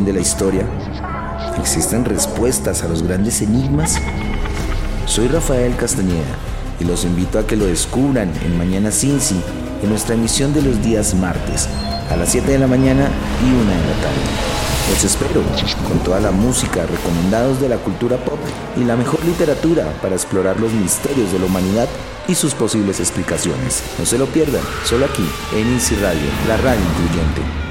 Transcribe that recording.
de la historia? ¿Existen respuestas a los grandes enigmas? Soy Rafael Castañeda y los invito a que lo descubran en Mañana Cincy, en nuestra emisión de los días martes, a las 7 de la mañana y 1 de la tarde. Los espero con toda la música, recomendados de la cultura pop y la mejor literatura para explorar los misterios de la humanidad y sus posibles explicaciones. No se lo pierdan, solo aquí en Easy Radio, la radio incluyente.